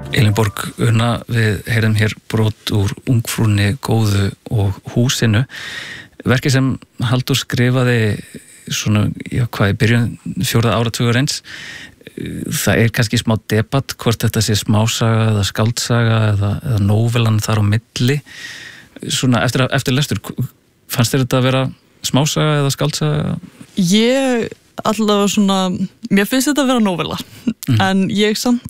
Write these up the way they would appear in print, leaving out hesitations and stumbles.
Elínborg Una, við heyrðum hér brot úr Ungfrúnni góðu og húsinu. Verkið sem Halldór skrifaði svona, í byrjun 4. áratugarins. Það kannski smá debatt hvort þetta sé smásaga eða skáldsaga eða nóvelan þar á milli. Svona eftir lestur, fannst þér þetta að vera smásaga eða skáldsaga? Ég allavega svona, mér finnst þetta að vera nóvela, en ég samt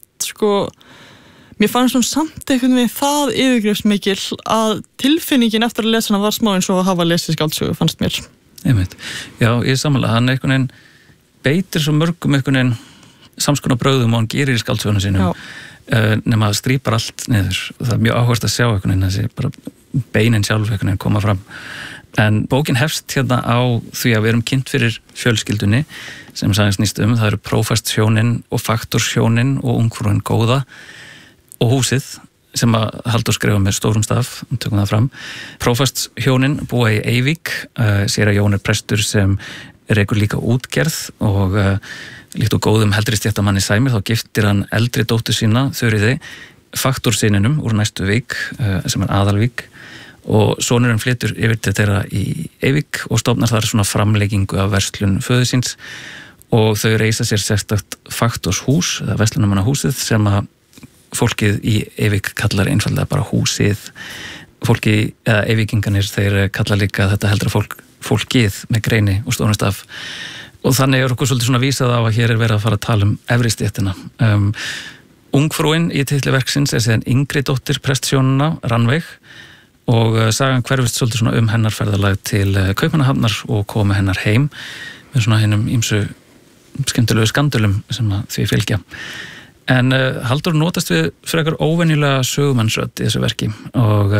mér fannst hún samt einhvern veginn það yfirgripsmikil að tilfinningin eftir að lesa hana var smá eins og að hafa lesið skáldsögu, fannst mér. Einmitt. Já, ég sammála, hann einhvern veginn beitir svo mörgum einhvern veginn samskonar brögðum og hann gerir í skáldsögunum sínum, nema að strípar allt niður. Það er mjög áhugavert að sjá einhvern veginn þessi bara beinin sjálf einhvern veginn koma fram. En bókin hefst hérna á því að við erum kynnt fyrir fjölskyldunni sem sagan snýst það eru prófastshjónin og faktorshjónin og ungfrúin góða og húsið sem að Halldór skrifa með stórum staf, tökum það fram. Prófastshjónin búa í Eyvík, séra Jón prestur sem rekur líka útgerð og líkt og góðum heldri stéttamanni sæmir þá giftir hann eldri dóttur sína, Þuríði, faktorsyninum úr næstu vík sem Aðalvík og sonurinn flytur yfir til þeirra í Eyvík og stofnar þar svona framleggingu af verslun föður síns og þau reisa sér sérstakt faktorshús eða verslunarmannahúsið sem að fólkið í Eyvík kallar einfallega bara húsið. Fólki, eða Eyvíkinganir, þeir kalla líka þetta heldra fólkið með greini og stórum staf. Og þannig okkur svolítið svona vísað á að hér verið að fara að tala efri stéttina. Ungfrúin í titli verksins síðan yngri dóttir prestshjónanna, Rannveig, og sagan hverfist svolítið svona hennar ferðalag til Kaupmannahafnar og koma hennar heim með svona hinnum ýmsu skemmtilegu skandölum sem að því fylgja. En Halldór notast við frekar óvenjulega sögumannsrödd í þessu verki og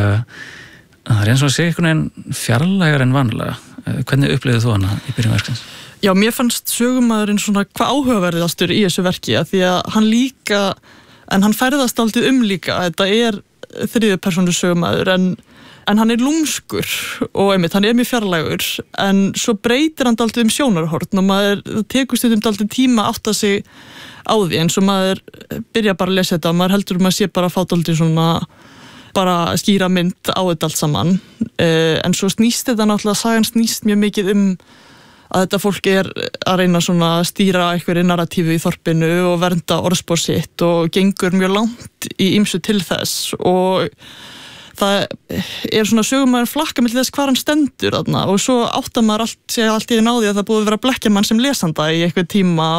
það eins og að segja einhvern veginn fjarlægar en vanlega. Hvernig upplifðið þú hana í byrjun verksins? Já, mér fannst sögumaðurinn svona hvað áhugaverðastur í þessu verki að því að hann líka, en hann ferðast dálítið líka, þetta þriðju persónu sögumaður en hann lúmskur og einmitt, hann mjög fjarlægur en svo breytir hann dálítið sjónarhorn og maður tekur stundum dálítið tíma að átta sig á því eins og maður byrja bara að lesa þetta og maður heldur maður sé bara að fá dálítið svona bara skýra mynd á þetta allt saman en svo snýst þetta náttúrulega, sagan snýst mjög mikið að þetta fólk að reyna svona að stýra einhverju narratífi í þorpinu og vernda orðspor sitt og gengur mjög langt í ýmsu til þess og það svona sögumaður flakka milli þess hvar hann stendur þarna og svo áttar maður allt í náði að það búið að vera að blekkja mann sem lesanda í eitthvað tíma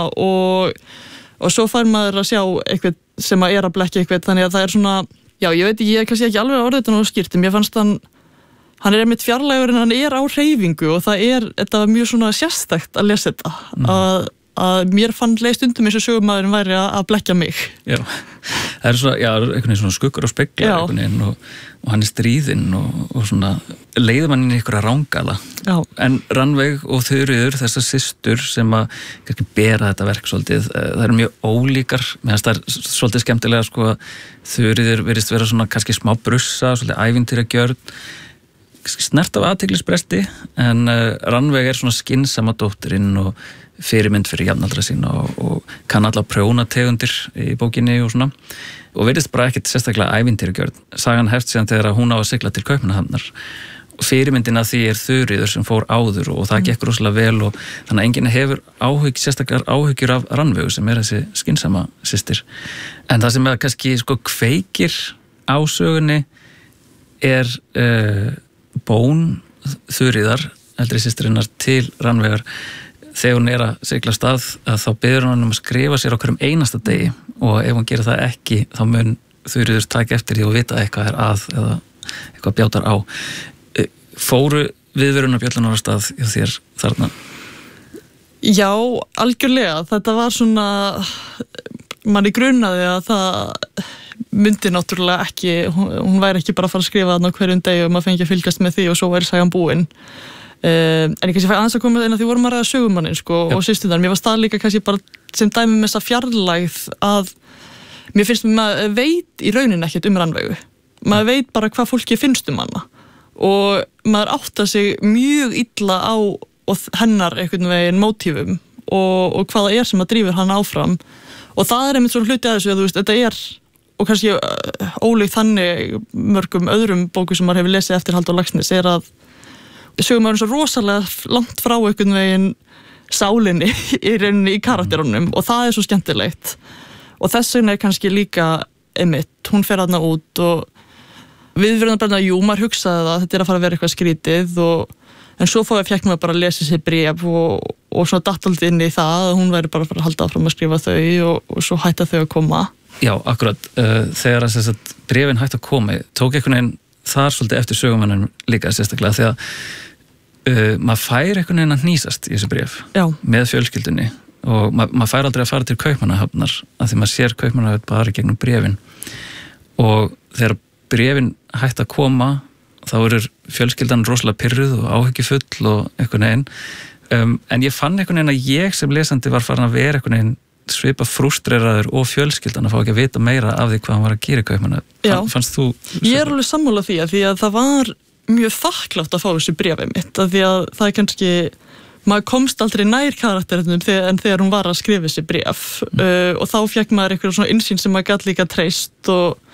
og svo fær maður að sjá eitthvað sem að blekkja eitthvað þannig að það svona, já ég veit ekki, ég kannski ekki alveg orðið þetta nú skýrt, mér fannst hann einmitt fjarlægur en hann á hreyfingu og þetta var mjög svona sérstakt að lesa þetta að mér fann leið stundum eins og sögumaðurinn væri að blekkja mig. Já, það svona, einhvern veginn svona skuggur og speglar einhvern veginn og hann stríðinn og svona leiður mann inn í einhverja rángala. Já. En Rannveig og Þuríður, þessar systur sem að kannski bera þetta verk svolítið, það eru mjög ólíkar, meðan það svolítið skemmtilega Þuríður virðist vera svona kannski smá brussa, svolítið ævintýragjörn, snert af athyglisbresti, en Rannveig svona skynsama dóttirinn og fyrirmynd fyrir jafnaldra sína og kann alla prjónategundir í bókinni og svona og virðist bara ekkert sérstaklega ævintýragjörn. Sagan hefst síðan þegar hún á að sigla til Kaupmannahafnar og fyrirmyndin af því Þuríður sem fór áður og það gekk rosalega vel og þannig að enginn hefur sérstaklega áhyggjur af Rannveigu sem þessi skynsama systir. En það sem kannski kveikir á sögunni bón Þuríðar, eldri systirinnar til Rannveigar. Þegar hún að sigla af stað að þá biður hún að skrifa sér á hverjum einasta degi og ef hún gerir það ekki þá mun Þuríður taka eftir því og vita eitthvað að eða eitthvað bjátar á. Fóru viðvörunarbjöllunar á stað hjá þér þarna? Já, algjörlega. Þetta var svona manni grunaði að það myndi náttúrulega ekki, hún væri ekki bara að fara að skrifa þarna hverjum degi og maður fengi að fylgjast með því og svo væri sagan búin. En ég kannski fæ aðeins að koma inn að því vorum að ræða sögumannin og systurnar, mér var stað líka kannski bara sem dæmi með þessa fjarlægð að mér finnst maður veit í rauninni ekkert Rannveigu, maður veit bara hvað fólki finnst hana og maður áttar sig mjög illa á hennar einhvern veginn mótífum og hvaða sem að drífur hann áfram og það einmitt svona hluti að þessu að þú veist, þetta og kannski ólíkt þannig mörgum öðrum bókum sem maður hefur lesið eftir Halldór Laxness að sögumaðurinn svo rosalega langt frá einhvern veginn sálinni í rauninni í karakterunum og það svo skemmtilegt og þess vegna kannski líka einmitt, hún fer þarna út og við verðum bara maður hugsaði það, þetta að fara að vera eitthvað skrítið en svo fekk maður bara að lesa sér bréf og svona datt alltaf inn í það að hún væri bara að halda áfram að skrifa þau og svo hætta þau að koma. Já, akkurat, þegar að bréfin hætti að koma, tók einhvern veginn þar svolítið eftir sögumannum líka sérstaklega því að maður fær einhvern veginn að hnýsast í þessu bréf með fjölskyldunni og maður fær aldrei að fara til Kaupmannahafnar af því maður sér Kaupmannahöfn bara gegnum bréfin og þegar bréfin hætti að koma þá eru fjölskyldan rosalega pirruð og áhyggjufull og einhvern veginn en ég fann einhvern veginn að ég sem lesandi var farin að vera einhvern veginn svipa frústreraður og fjölskyldan að fá ekki að vita meira af því hvað hann var að gera í Kaupmannahöfn. Fannst þú? Ég alveg sammála því að það var mjög þakklátt að fá þessu bréfið mitt af því að það kannski maður komst aldrei nær karakterinum en þegar hún var að skrifa þessi bréf og þá fékk maður eitthvað svona innsýn sem maður gat líka treyst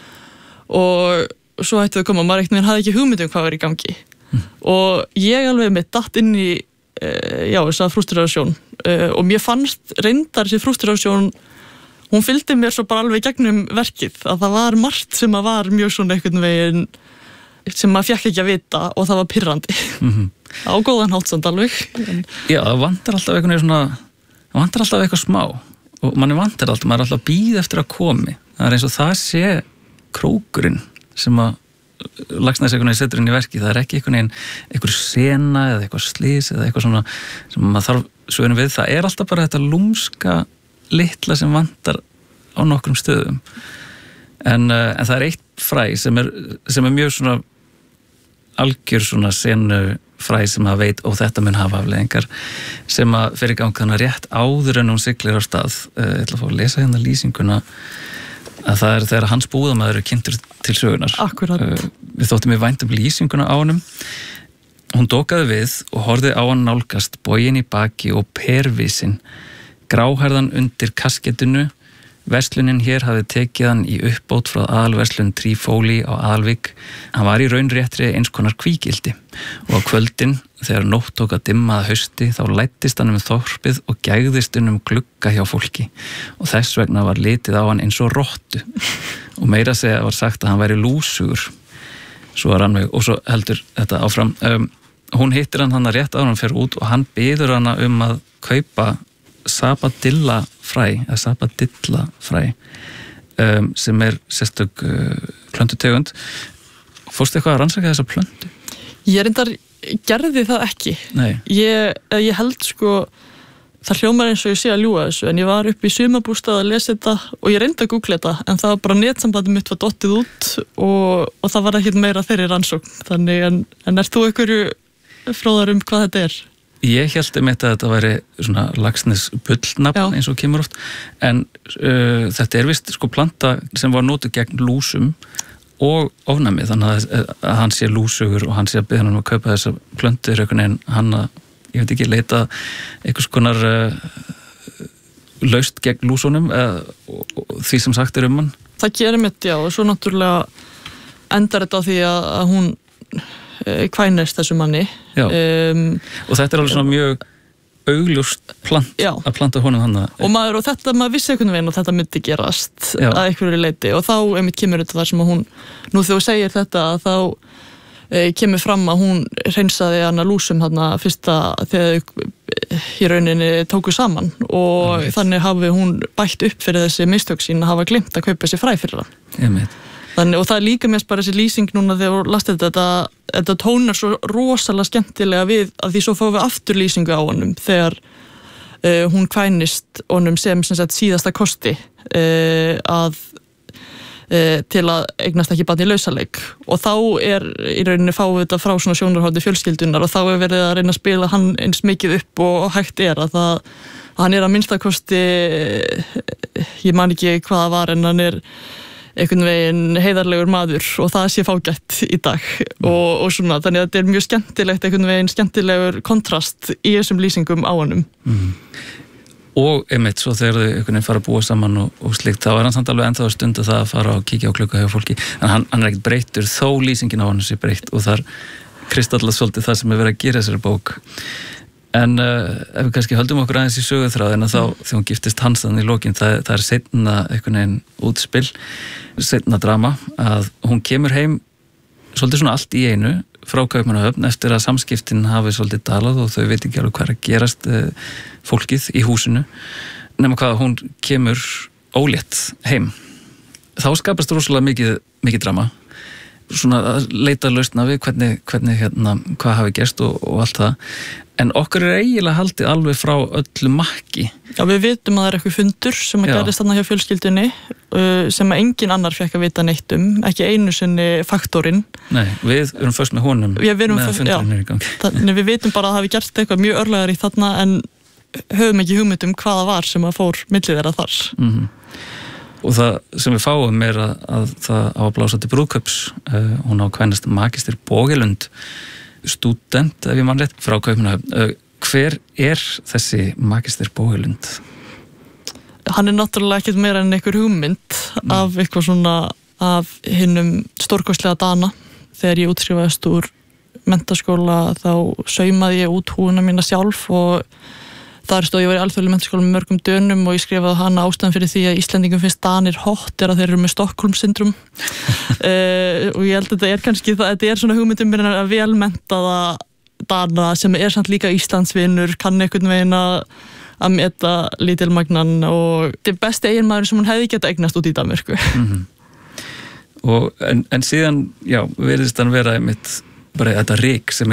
og svo hætti það að koma, maður einhvern veginn hafði ekki hugmynd hvað var í gangi og ég alveg mitt datt inn í þessa frústrasjón og mér fannst reyndar þessi frústrasjón hún fylgdi mér svo bara alveg gegnum verkið að það var margt sem að var mjög svona einhvern veginn sem maður fékk ekki að vita og það var pirrandi á góðan hátt samt alveg Já, það vantar alltaf einhvern veginn svona það vantar alltaf eitthvað smá og manni vantar alltaf, maður er alltaf að bíða eftir að komi það er eins og það sé krókurinn sem að Laxness einhvern veginn setur inn í verki það er ekki einhver sena eða eitthvað slís eða eitthvað svona sem maður þarf svörin við, það er alltaf bara þetta lúmska litla sem vantar á nokkrum stöðum en það er eitt fræ sem er mjög svona algjör svona senu fræ sem að veit og þetta mun hafa afleiðingar sem að fer í gang þannig rétt áður en hún siglir á stað ég ætla að fá að lesa hérna lýsinguna að það er þegar hans búðamaður er kynntur til sögunar. Akkurat. Við þóttum við vænt lýsinguna á honum. Hún dokaði við og horfði á hann nálgast, boginn í baki og pervísin, gráhærðan undir kaskettinu. Verslunin hér hafði tekið hann í uppbót frá aðalverslun Trífóli á Aðalvík. Hann var í raun réttri eins konar kvígildi og á kvöldin, þegar nótt tók að dimma að hausti, þá læddist hann þorpið og gægðist glugga hjá fólki og þess vegna var litið á hann eins og rottu og meira segja var sagt að hann væri lúsugur. Svo var hann og svo heldur þetta áfram. Hún hittir hann rétt áður hann fer út og hann biður hana að kaupa Sabadilla fræ sem er sérstök plöntutegund. Fórstu eitthvað að rannsaka þessa plöntu? Ég reyndar gerði það ekki. Nei. Ég held það hljómar eins og ég sé að ljúga þessu en ég var upp í sumarbústað að lesa þetta og ég reyndi að googla þetta en það var bara netsambandið mitt var dottið út og það var ekkert meira þeirri rannsókn þannig en ert þú einhverju fróðar hvað þetta er? Ég held að þetta væri svona Laxness bullnafn eins og kemur oft en þetta er vist planta sem var notuð gegn lúsum og ofnæmi þannig að hann sé lúsugur og hann sé að biðja hann að kaupa þessa plöntur en hann að, ég veit ekki, leita einhvers konar laust gegn lúsunum og því sem sagt er hann. Það gerir mitt, já, og svo náttúrulega endar þetta á því að hún kvænist þessu manni og þetta er alveg svona mjög augljóst að planta honum þannig og maður vissi einhvern veginn og þetta myndi gerast að einhverju leiti og þá einmitt kemur þetta þar sem að hún nú þegar þú segir þetta þá kemur fram að hún hreinsaði hana lúsum þarna fyrsta þegar í rauninni tóku saman og þannig hafi hún bætt upp fyrir þessi mistök sín að hafa glemt að kaupa þessi fræ fyrir hann Þannig, og það er líka mest bara þessi lýsing núna þegar þú lastið þetta tónar svo rosalega skemmtilega við að því svo fáum við aftur lýsingu á honum þegar hún kvænist honum sem sagt síðasta kosti til að eignast ekki barn í lausaleik og þá er í rauninni fáum við þetta frá svona sjónarhótti fjölskyldunar og þá er verið að reyna að spila hann eins mikið upp og hægt er að hann er að minnstakosti ég man ekki hvað það var en hann er einhvern veginn heiðarlegur maður og það sé fágætt í dag og svona, þannig að þetta er mjög skemmtilegt einhvern veginn skemmtilegur kontrast í þessum lýsingum á honum. og einmitt svo þegar þau einhvern veginn fara að búa saman og slíkt, þá hann samt alveg ennþá að stunda það að fara og kíkja á klukka hjá fólki, en hann ekkert breyttur þó lýsingin á hann sé breytt og þar kristallast svolítið það sem verið að gera þessari bók. En ef við kannski höldum okkur aðeins í söguþráðina þá þegar hún giftist hans þannig í lokin, það seinna einhvern veginn útspil, seinna drama, að hún kemur heim svolítið svona allt í einu frá Kaupmannahöfn eftir að samskiptin hafi svolítið dalað og þau veit ekki alveg hvað að gerast fólkið í húsinu, nema hvað hún kemur ólétt heim. Þá skapast rosalega mikið drama, svona að leita lausna við hvernig hvað hafi gerst og allt það, en okkur eiginlega haldið alveg frá öllu makki. Já, við vitum að það eitthvað fundur sem að gerist þarna hjá fjölskyldunni sem að engin annar fekk að vita neitt ekki einu sinni faktorinn. Nei, við erum fyrst með honum með fundurinn í gangi. Þannig við vitum bara að það hafi gerst eitthvað mjög örlegar í þarna en höfum ekki hugmynd hvaða var sem að fór milli þeirra þar. Og það sem við fáum að það á að blása til brúðkaups, hún á kvænast Magister Bogelund, stúdent, ef ég man rétt, frá Kaupmannahöfn. Hver þessi Magister Bogelund? Hann náttúrulega ekkert meira en einhver hugmynd af eitthvað svona af hinnum stórkostlega Dana. Þegar ég útskrifaðist úr menntaskóla þá saumaði ég út húna mína sjálf og þar stóð ég var í alþjóðlegum menntaskóla með mörgum Dönum og ég skrifaði hana ástæðan fyrir því að Íslendingum finnst Danir hot að þeir eru með Stockholm-syndrom og ég held að þetta kannski þetta svona hugmyndum mér að velmenntaða Dana sem samt líka Íslandsvinur, kann einhvern veginn að meta lítilmagnan og þetta besti eiginmaður sem hún hefði geta eignast út í Danmörku. En síðan, já, virðist hann vera einmitt bara þetta ryk sem